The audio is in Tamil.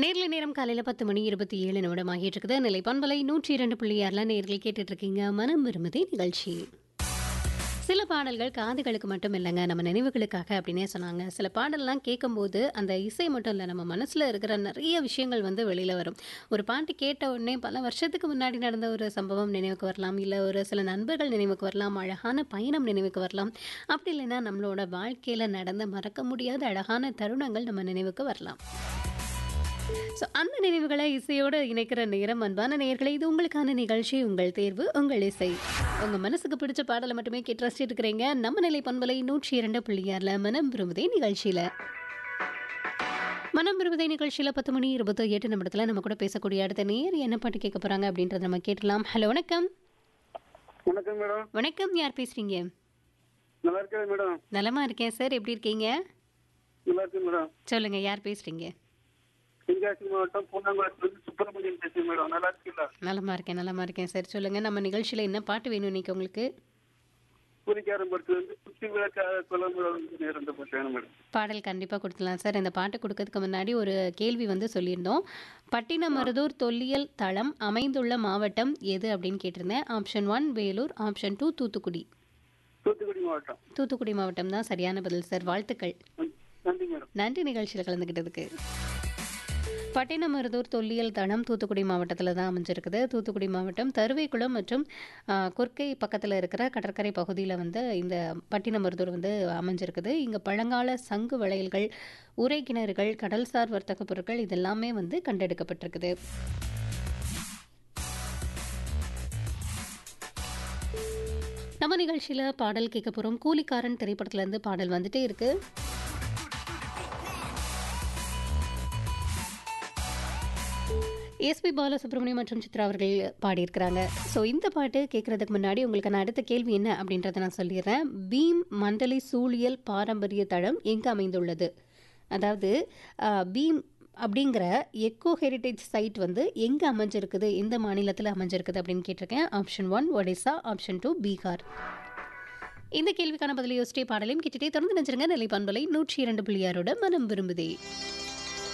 நேர்ல நேரம் காலையில 10 மணி 27 நிமிடம் ஆகிட்டு இருக்குது. நிலை பண்பலை 102.6ல நேர்கள் கேட்டுட்டு இருக்கீங்க மனம் விரும்புதே நிகழ்ச்சி. சில பாடல்கள் காதுகளுக்கு மட்டும் இல்லைங்க, நம்ம நினைவுகளுக்காக அப்படின்னே சொன்னாங்க. சில பாடல்லாம் கேட்கும்போது அந்த இசை மட்டும் இல்லை, நம்ம மனசில் இருக்கிற நிறைய விஷயங்கள் வந்து வெளியில் வரும். ஒரு பாட்டு கேட்ட உடனே பல வருஷத்துக்கு முன்னாடி நடந்த ஒரு சம்பவம் நினைவுக்கு வரலாம், இல்லை ஒரு சில நண்பர்கள் நினைவுக்கு வரலாம், அழகான பயணம் நினைவுக்கு வரலாம், அப்படி இல்லைன்னா நம்மளோட வாழ்க்கையில் நடந்த மறக்க முடியாத அழகான தருணங்கள் நம்ம நினைவுக்கு வரலாம். ஸோ அந்த நினைவுகளை இசையோடு இணைக்கிற நேரம். அன்பான நேயர்களே, இது உங்களுக்கான நிகழ்ச்சி, உங்கள் தேர்வு, உங்கள் இசை. உங்கள் மனசுக்கு பிடிச்ச பாடலை மட்டுமே கேட்டு ரசிச்சுட்டு இருக்கிறீங்க நம்ம நிலை பண்பலை 102.6ல மனம் விரும்புதே நிகழ்ச்சியில். மனம் விரும்புதே நிகழ்ச்சியில் 10 மணி 28 நிமிடத்தில் நம்ம கூட பேசக்கூடிய அடுத்த நேர் என்ன பாட்டு கேட்க போகிறாங்க அப்படின்றத நம்ம கேட்டலாம். ஹலோ, வணக்கம். வணக்கம் மேடம். வணக்கம், யார் பேசுகிறீங்க? நல்லா இருக்கேன் மேடம். நலமா இருக்கேன் சார், எப்படி இருக்கீங்க? நல்லா இருக்கேன் மேடம். சொல்லுங்கள், யார் பேசுகிறீங்க? தென்காசி மாவட்டம் பூண்டாங்குளத்துலேருந்து சுப்பிரமணியன் பேசுகிறேன் மேடம். நல்லா இருக்கீங்களா? நலமா இருக்கேன் சார். சொல்லுங்கள், நம்ம நிகழ்ச்சியில் என்ன பாட்டு வேணும் இன்னைக்கு உங்களுக்கு? பூரிக்காரன் படத்துலேருந்து குச்சி விளக்காக குளம் நேர்ந்த பாட்டு வேணும் மேடம். பாடல் கண்டிப்பாக கொடுத்துலாம் சார். இந்த பாட்டு கொடுக்கறதுக்கு முன்னாடி ஒரு கேள்வி வந்து சொல்லியிருந்தோம். பட்டினமருதூர் தொல்லியல் தளம் அமைந்துள்ள மாவட்டம் எது அப்படின்னு கேட்டிருந்தேன். Option 1 Vellore, option 2 Thoothukudi. தூத்துக்குடி மாவட்டம். தூத்துக்குடி மாவட்டம் தான் சரியான பதில் சார். வாழ்த்துக்கள். நன்றி மேடம். நன்றி நிகழ்ச்சியில் கலந்துக்கிட்டதுக்கு. பட்டினமருதூர் தொல்லியல் தளம் தூத்துக்குடி மாவட்டத்தில் தான் அமைஞ்சிருக்குது. தூத்துக்குடி மாவட்டம் தருவைக்குளம் மற்றும் கொர்க்கை பக்கத்தில் இருக்கிற கடற்கரை பகுதியில் வந்து இந்த பட்டினமருதூர் வந்து அமைஞ்சிருக்குது. இங்கே பழங்கால சங்கு வளையல்கள், உரை கிணறுகள், கடல்சார் வர்த்தக பொருட்கள் இதெல்லாமே வந்து கண்டெடுக்கப்பட்டிருக்குது. நம்ம நிகழ்ச்சியில் பாடல் கேட்க போகிறோம். கூலிக்காரன் திரைப்படத்துலேருந்து பாடல் வந்துட்டே இருக்கு. எஸ்பி பாலசுப்ரமணியம் மற்றும் சித்ரா அவர்கள் பாடியிருக்கிறாங்க. ஸோ இந்த பாட்டு கேட்குறதுக்கு முன்னாடி உங்களுக்கு நான் அடுத்த கேள்வி என்ன அப்படின்றத நான் சொல்லிடுறேன். பீம் மண்டலி சூழியல் பாரம்பரிய தளம் எங்கே அமைந்துள்ளது? அதாவது பீம் அப்படிங்கிற எக்கோ ஹெரிட்டேஜ் சைட் வந்து எங்கே அமைஞ்சிருக்குது, எந்த மாநிலத்தில் அமைஞ்சிருக்குது அப்படின்னு கேட்டிருக்கேன். Option 1 Odisha, option 2 Bihar. இந்த கேள்விக்கான பதிலை யோசிச்சே பாடலையும் கேட்டுட்டே தொடர்ந்து நினைச்சிருங்க. நிலை பண்பலை 102.6 மனம் விரும்புதே.